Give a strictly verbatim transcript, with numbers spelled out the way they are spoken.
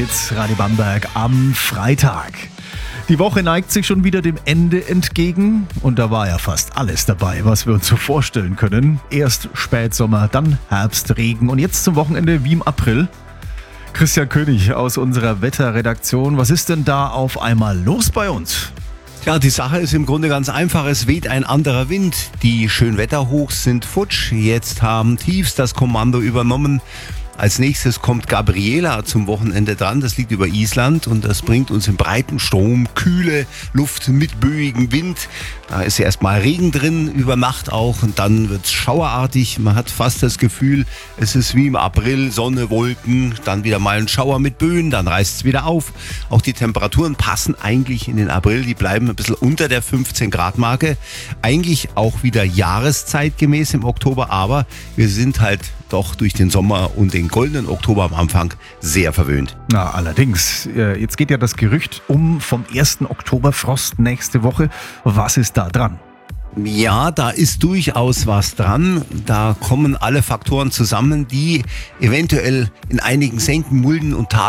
Jetzt Radio Bamberg am Freitag. Die Woche neigt sich schon wieder dem Ende entgegen und da war ja fast alles dabei, was wir uns so vorstellen können. Erst Spätsommer, dann Herbst, Regen und jetzt zum Wochenende wie im April. Christian König aus unserer Wetterredaktion, was ist denn da auf einmal los bei uns? Ja, die Sache ist im Grunde ganz einfach. Es weht ein anderer Wind. Die Schönwetterhochs sind futsch. Jetzt haben Tiefs das Kommando übernommen. Als nächstes kommt Gabriela zum Wochenende dran. Das liegt über Island und das bringt uns in breiten Strom kühle Luft mit böigem Wind. Da ist erstmal Regen drin, über Nacht auch und dann wird es schauerartig. Man hat fast das Gefühl, es ist wie im April, Sonne, Wolken, dann wieder mal ein Schauer mit Böen, dann reißt es wieder auf. Auch die Temperaturen passen eigentlich in den April, die bleiben ein bisschen unter der fünfzehn Grad Marke. Eigentlich auch wieder jahreszeitgemäß im Oktober, aber wir sind halt doch durch den Sommer und den goldenen Oktober am Anfang sehr verwöhnt. Na, allerdings, jetzt geht ja das Gerücht um vom ersten Oktoberfrost nächste Woche. Was ist da dran? Ja, da ist durchaus was dran. Da kommen alle Faktoren zusammen, die eventuell in einigen Senken, Mulden und Talen